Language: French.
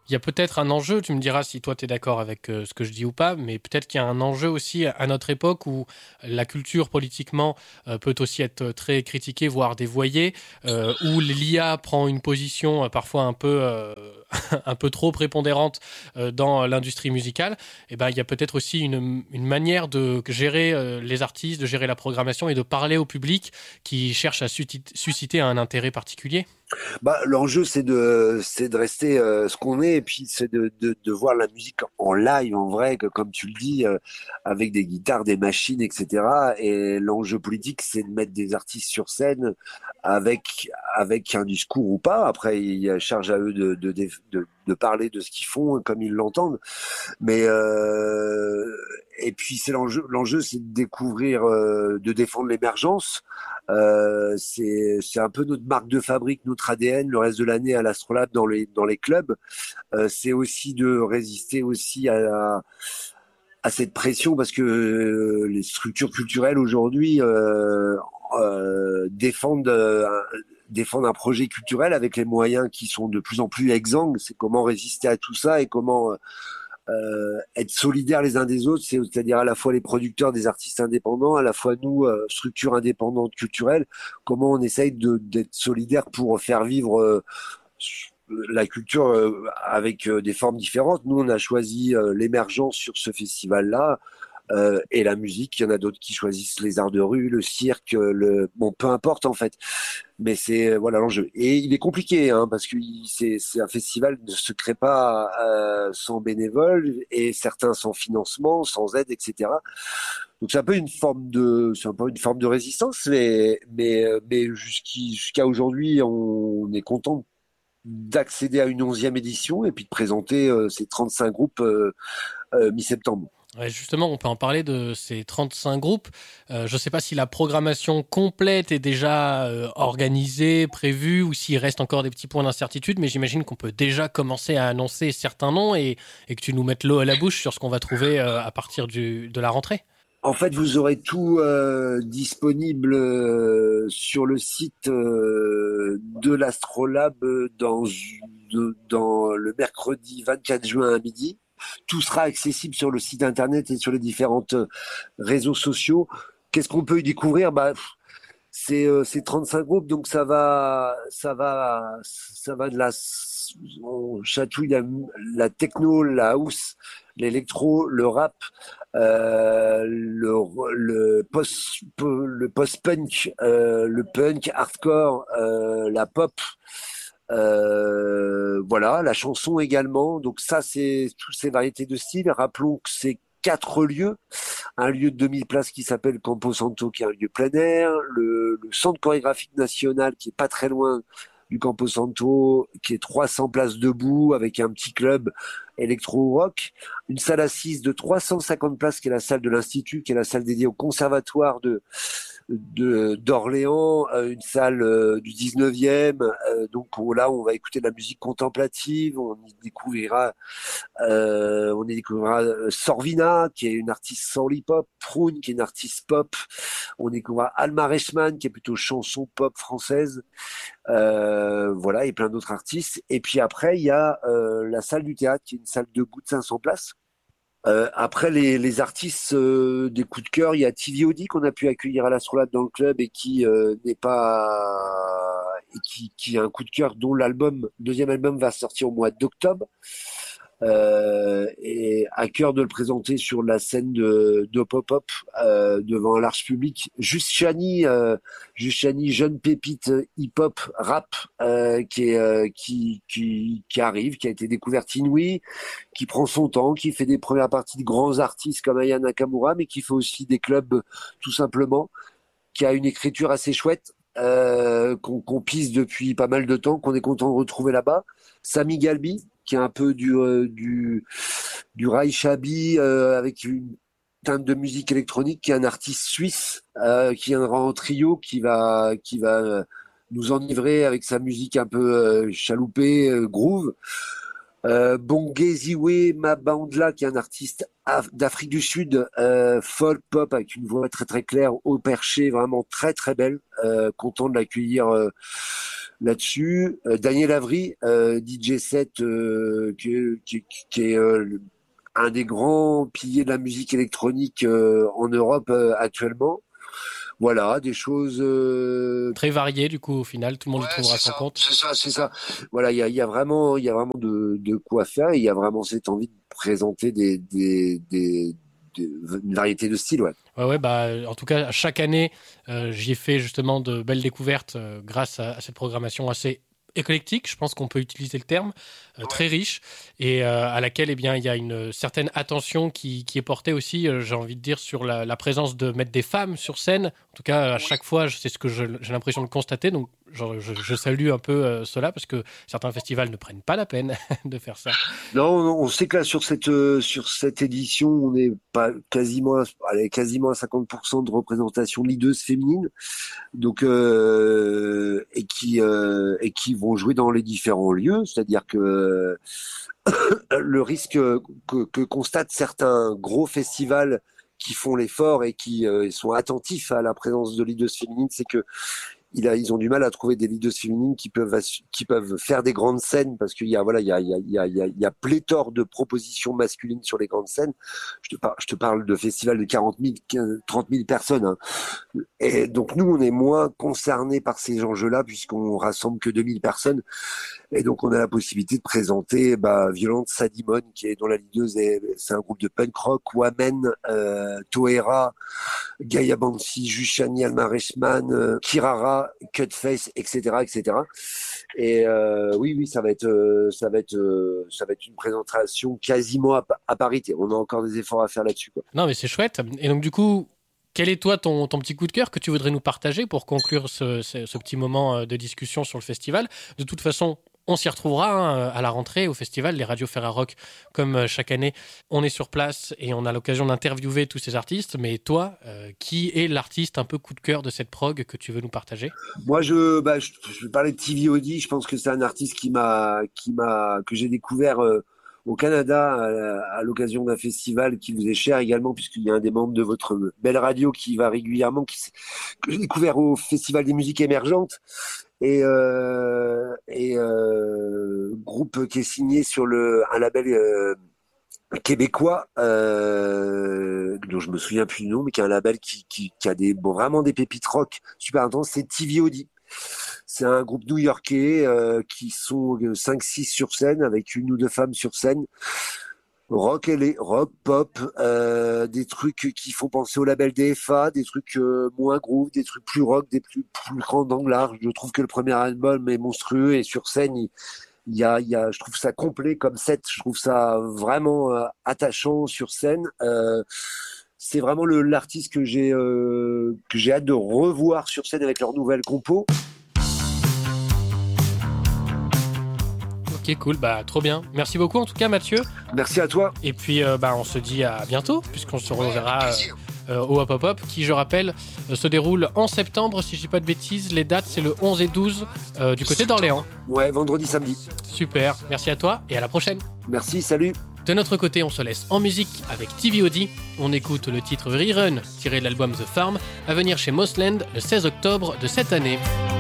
Il y a peut-être un enjeu, tu me diras si toi tu es d'accord avec ce que je dis ou pas, mais peut-être qu'il y a un enjeu aussi à notre époque où la culture politiquement peut aussi être très critiquée, voire dévoyée, où l'IA prend une position parfois un peu, un peu trop prépondérante dans l'industrie musicale. Et ben, il y a peut-être aussi une manière de gérer les artistes, de gérer la programmation et de parler au public qui cherche à susciter un intérêt particulier. Bah, l'enjeu, c'est de rester ce qu'on est, et puis c'est de voir la musique en live, en vrai, que, comme tu le dis, avec des guitares, des machines, etc. Et l'enjeu politique, c'est de mettre des artistes sur scène avec un discours ou pas. Après, il y a charge à eux de parler de ce qu'ils font comme ils l'entendent. Mais et puis c'est l'enjeu, c'est de découvrir, de défendre l'émergence. C'est un peu notre marque de fabrique, notre ADN, le reste de l'année à l'Astrolabe dans les clubs. C'est aussi de résister aussi à cette pression parce que les structures culturelles aujourd'hui défendent un projet culturel avec les moyens qui sont de plus en plus exsangues. C'est comment résister à tout ça et comment être solidaires les uns des autres, c'est-à-dire à la fois les producteurs des artistes indépendants, à la fois nous, structures indépendantes culturelles, comment on essaye d'être solidaires pour faire vivre la culture avec des formes différentes. Nous, on a choisi l'émergence sur ce festival-là. Et la musique, il y en a d'autres qui choisissent les arts de rue, le cirque, bon, peu importe en fait. Mais c'est voilà l'enjeu. Et il est compliqué hein, parce que c'est un festival ne se crée pas sans bénévoles et certains sans financement, sans aide, etc. Donc c'est un peu une forme de résistance, mais jusqu'à aujourd'hui, on est content d'accéder à une 11e édition et puis de présenter ces 35 groupes mi-septembre. Ouais, justement, on peut en parler de ces 35 groupes. Je ne sais pas si la programmation complète est déjà organisée, prévue, ou s'il reste encore des petits points d'incertitude, mais j'imagine qu'on peut déjà commencer à annoncer certains noms et que tu nous mettes l'eau à la bouche sur ce qu'on va trouver à partir de la rentrée. En fait, vous aurez tout disponible sur le site de l'Astrolabe dans le mercredi 24 juin à midi. Tout sera accessible sur le site internet et sur les différentes réseaux sociaux. Qu'est-ce qu'on peut y découvrir? C'est 35 groupes, donc ça va on chatouille la techno, la house, l'électro, le rap, le post-punk, le punk, hardcore, la pop, voilà, la chanson également. Donc ça, c'est toutes ces variétés de styles. Rappelons que c'est 4 lieux, un lieu de 2000 places qui s'appelle Campo Santo, qui est un lieu plein air, le centre chorégraphique national qui est pas très loin du Campo Santo, qui est 300 places debout avec un petit club électro-rock, une salle assise de 350 places qui est la salle de l'Institut, qui est la salle dédiée au conservatoire d'Orléans, une salle du 19e, donc là on va écouter de la musique contemplative, on y découvrira Sorvina, qui est une artiste soul hip-hop, Prune, qui est une artiste pop, on découvrira Alma Reichmann, qui est plutôt chanson pop française, voilà, et plein d'autres artistes. Et puis après, il y a la salle du théâtre, qui est une salle debout de 500 places. Après les artistes des coups de cœur, il y a TVOD qu'on a pu accueillir à l'Astrolabe dans le club et qui n'est pas et qui a un coup de cœur dont deuxième album va sortir au mois d'octobre. Et à cœur de le présenter sur la scène de pop-up devant un large public. Juste Chani, jeune pépite hip-hop rap qui arrive, qui a été découverte inouïe, qui prend son temps, qui fait des premières parties de grands artistes comme Aya Nakamura, mais qui fait aussi des clubs tout simplement, qui a une écriture assez chouette. Qu'on pisse depuis pas mal de temps, qu'on est content de retrouver là-bas. Sami Galbi, qui est un peu du Rai Shabi avec une teinte de musique électronique, qui est un artiste suisse qui viendra en trio, qui va nous enivrer avec sa musique un peu chaloupée, groove. Bongeziwe Mabandla, qui est un artiste d'Afrique du Sud, folk pop avec une voix très très claire, haut perché, vraiment très très belle. Content de l'accueillir là-dessus. Daniel Avery, DJ set, qui est un des grands piliers de la musique électronique en Europe actuellement. Voilà, des choses très variées du coup au final, tout le monde y trouvera son compte. C'est ça. Voilà, il y a vraiment de quoi faire. Et il y a vraiment cette envie de présenter une variété de styles, ouais. Ouais, bah, en tout cas, chaque année, j'y ai fait justement de belles découvertes grâce à cette programmation assez éclectique, je pense qu'on peut utiliser le terme, très riche, et à laquelle eh bien, il y a une certaine attention qui est portée aussi, j'ai envie de dire, sur la présence de mettre des femmes sur scène. En tout cas, à chaque fois, c'est ce que j'ai l'impression de constater, donc je salue un peu cela, parce que certains festivals ne prennent pas la peine de faire ça. Non, on sait que là, sur cette édition, on est pas quasiment à 50% de représentation de leaders féminines, donc et qui vont jouer dans les différents lieux, c'est-à-dire que le risque que constatent certains gros festivals qui font l'effort et qui sont attentifs à la présence de leaders féminines, c'est que ils ont du mal à trouver des leaders féminines qui peuvent faire des grandes scènes, parce qu'il y a pléthore de propositions masculines sur les grandes scènes. Je te parle de festivals de 40 000, 30 000 personnes, hein. Et donc nous, on est moins concernés par ces enjeux-là, puisqu'on rassemble que 2000 personnes. Et donc on a la possibilité de présenter Violente Sadimon, dont la leaduse c'est un groupe de punk rock, Wamen, Toera, Gaia Bansi, Jushani Almareshman, Kirara, Cutface, etc. Et oui, ça va être une présentation quasiment à parité. On a encore des efforts à faire là-dessus, quoi. Non, mais c'est chouette. Et donc du coup, quel est toi ton petit coup de cœur que tu voudrais nous partager pour conclure ce petit moment de discussion sur le festival? De toute façon, on s'y retrouvera à la rentrée au festival, les radios Ferrarock, comme chaque année. On est sur place et on a l'occasion d'interviewer tous ces artistes. Mais toi, qui est l'artiste un peu coup de cœur de cette prog que tu veux nous partager? Moi, je vais parler de TVOD. Je pense que c'est un artiste que j'ai découvert au Canada à l'occasion d'un festival qui vous est cher également, puisqu'il y a un des membres de votre belle radio qui va régulièrement, que j'ai découvert au Festival des musiques émergentes. Et groupe qui est signé sur un label québécois, dont je me souviens plus du nom, mais qui a un label qui a vraiment des pépites rock super intenses, c'est TVOD. C'est un groupe new-yorkais qui sont 5-6 sur scène, avec une ou deux femmes sur scène. Rock, pop, des trucs qui font penser au label DFA, des trucs moins groove, des trucs plus rock, des plus grands dans l'art. Je trouve que le premier album est monstrueux, et sur scène, je trouve ça complet comme set. Je trouve ça vraiment attachant sur scène. C'est vraiment l'artiste que j'ai hâte de revoir sur scène avec leur nouvelle compo. Ok, cool, trop bien. Merci beaucoup en tout cas, Mathieu. Merci à toi. Et puis on se dit à bientôt, puisqu'on se reverra au Hop Hop Hop, qui, je rappelle, se déroule en septembre, si je dis pas de bêtises. Les dates, c'est le 11 et 12 du côté d'Orléans. Ouais, vendredi, samedi. Super, merci à toi et à la prochaine. Merci, salut. De notre côté, on se laisse en musique avec TVOD. On écoute le titre Rerun, tiré de l'album The Farm, à venir chez Mossland le 16 octobre de cette année.